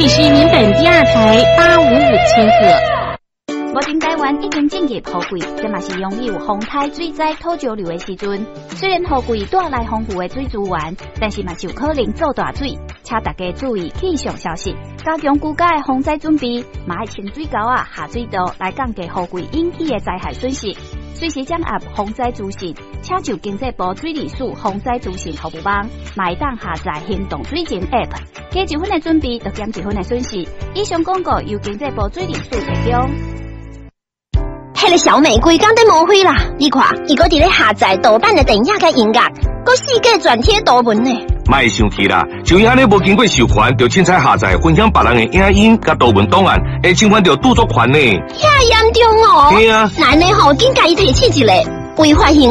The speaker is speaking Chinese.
里是民本第2台855千赫。 目前台湾已经正入雨季，这嘛是拥有风台、水灾、土石流的时阵。虽然雨季带来丰富的水资源，但是嘛是有可能造大水，请大家注意气象消息，加强居家的防灾准备，嘛要清水沟啊、下水道来降低雨季引起的灾害损失。随时掌握防灾资讯，请就经济部水利署防灾资讯服务网，嘛会当下载行动水情 App， 加1分的准备，就减1分的损失。以上广告由经济部水利署提供。 迄个小美规工在抹灰啦！你看，伊搁伫咧下载盗版的电影甲音乐，搁四界转贴图文呢。 莫生气啦，就因安尼无经过授权，就凊彩下载分享别人的影音甲图文档案，会侵犯到著作权呢。 遐严重哦！ 对啊， 那呢吼，紧甲伊提起一个违法行